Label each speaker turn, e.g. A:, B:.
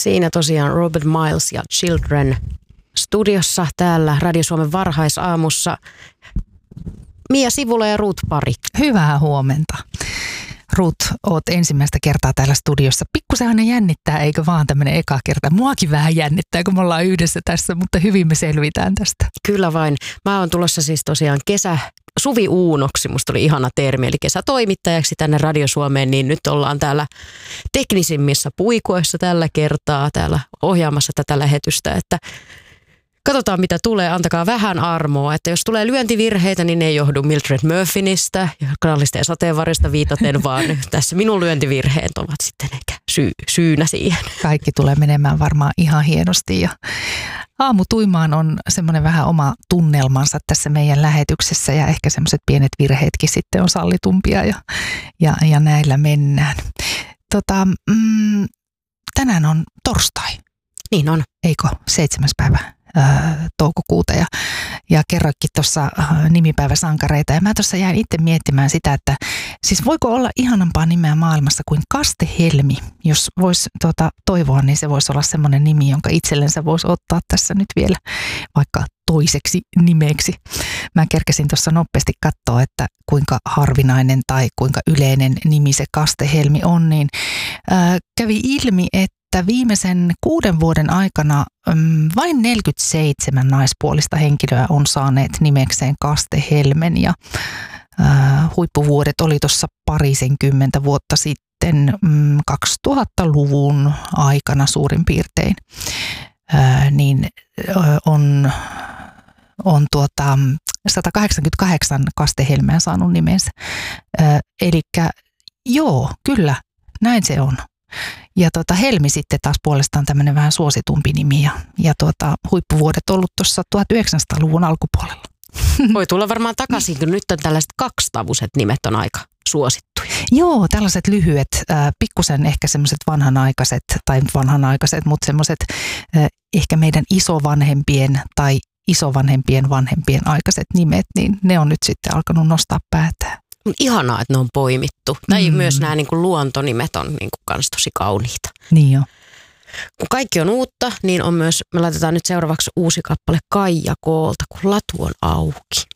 A: Siinä tosiaan Robert Miles ja Children studiossa täällä Radio Suomen varhaisaamussa. Mia Sivula ja Ruth Parik.
B: Hyvää huomenta. Ruth, oot ensimmäistä kertaa täällä studiossa. Pikkusen aina jännittää, eikö vaan tämmöinen eka kerta? Muakin vähän jännittää, kun me ollaan yhdessä tässä, mutta hyvin me selvitään tästä.
A: Kyllä vain. Mä oon tulossa siis tosiaan suviuunoksi, musta oli ihana termi, eli kesätoimittajaksi tänne Radio Suomeen, niin nyt ollaan täällä teknisimmissä puikoissa tällä kertaa, täällä ohjaamassa tätä lähetystä, että katsotaan mitä tulee, antakaa vähän armoa, että jos tulee lyöntivirheitä, niin ne ei johdu Mildred Murphynistä ja Knallista ja sateenvarista viitaten, vaan tässä minun lyöntivirheet ovat sitten ehkä syynä siihen.
B: Kaikki tulee menemään varmaan ihan hienosti ja aamutuimaan on semmoinen vähän oma tunnelmansa tässä meidän lähetyksessä ja ehkä semmoiset pienet virheetkin sitten on sallitumpia ja näillä mennään. Tänään on torstai.
A: Niin on.
B: Eikö? 7. päivä toukokuuta ja kerroikin tuossa nimipäiväsankareita ja mä tuossa jäin itse miettimään sitä, että siis voiko olla ihanampaa nimeä maailmassa kuin Kaste Helmi, jos voisi toivoa, niin se voisi olla semmoinen nimi, jonka itsellensä voisi ottaa tässä nyt vielä vaikka toiseksi nimeksi. Mä kerkesin tuossa nopeasti katsoa, että kuinka harvinainen tai kuinka yleinen nimi se Kaste Helmi on, niin kävi ilmi, että viimeisen 6 vuoden aikana vain 47 naispuolista henkilöä on saaneet nimekseen Kaste Helmen ja huippuvuodet oli tuossa parisenkymmentä vuotta sitten 2000-luvun aikana suurin piirtein, niin on 188 Kaste Helmeä saanut nimensä. Elikkä joo, kyllä, näin se on. Ja Helmi sitten taas puolestaan tämmöinen vähän suositumpi nimi ja huippuvuodet ollut tuossa 1900-luvun alkupuolella.
A: Voi tulla varmaan takaisin, kun nyt on tällaiset 2-tavuiset nimet on aika suosittuja.
B: Joo, tällaiset lyhyet, pikkusen ehkä semmoiset vanhanaikaiset, mutta semmoiset ehkä meidän isovanhempien tai isovanhempien vanhempien aikaiset nimet, niin ne on nyt sitten alkanut nostaa päätään.
A: Ihanaa, että ne on poimittu. Tai myös nämä niin kuin luontonimet on niin kuin kans tosi kauniita.
B: Niin jo.
A: Kun kaikki on uutta, niin on myös, me laitetaan nyt seuraavaksi uusi kappale Kaija Koolta, kun latu on auki.